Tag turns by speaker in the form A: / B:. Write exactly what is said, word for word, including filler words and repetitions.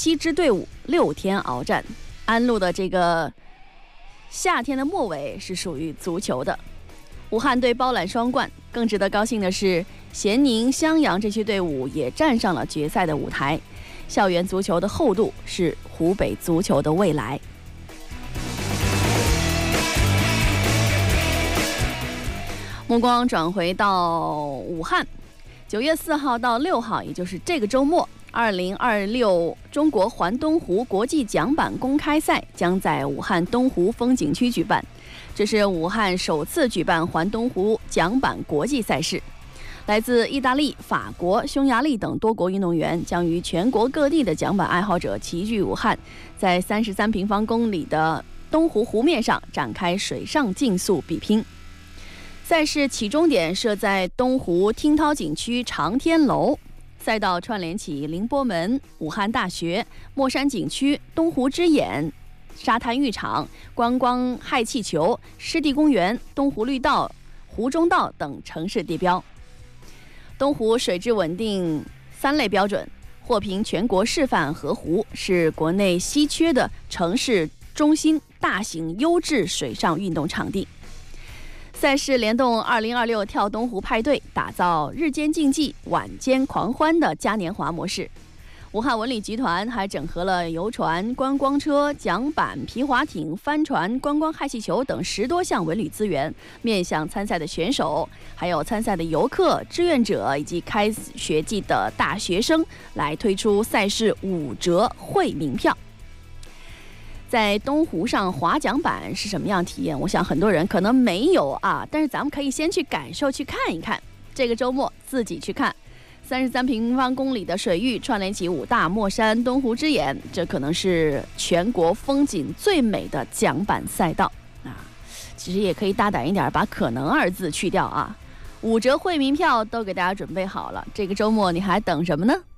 A: 七支队伍六天鏖战。安陆的这个夏天的末尾是属于足球的，武汉队包揽双冠。更值得高兴的是，咸宁、襄阳这些队伍也站上了决赛的舞台。校园足球的厚度是湖北足球的未来。目光转回到武汉，九月四号到六号，也就是这个周末，二零二六中国环东湖国际桨板公开赛将在武汉东湖风景区举办。这是武汉首次举办环东湖桨板国际赛事。来自意大利、法国、匈牙利等多国运动员将与全国各地的桨板爱好者齐聚武汉，在三十三平方公里的东湖湖面上展开水上竞速比拼。赛事起终点设在东湖听涛景区长天楼，赛道串联起凌波门、武汉大学、墨山景区、东湖之眼、沙滩浴场、观光氦气球、湿地公园、东湖绿道、湖中道等城市地标。东湖水质稳定三类标准，获评全国示范河湖，是国内稀缺的城市中心大型优质水上运动场地。赛事联动二零二六跳东湖派对，打造日间竞技、晚间狂欢的嘉年华模式。武汉文旅集团还整合了游船、观光车、桨板、皮划艇、帆船、观光氦气球等十多项文旅资源，面向参赛的选手、还有参赛的游客、志愿者以及开学季的大学生，来推出赛事五折惠民票。在东湖上划桨板是什么样体验？我想很多人可能没有啊，但是咱们可以先去感受、去看一看。这个周末自己去看。三十三平方公里的水域串联起五大墨山、东湖之眼，这可能是全国风景最美的桨板赛道啊！其实也可以大胆一点，把可能二字去掉啊。五折惠民票都给大家准备好了，这个周末你还等什么呢？